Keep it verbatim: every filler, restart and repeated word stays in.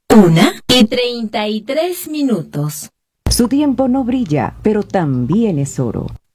Una y treinta y tres minutos. Su tiempo no brilla, pero también es oro.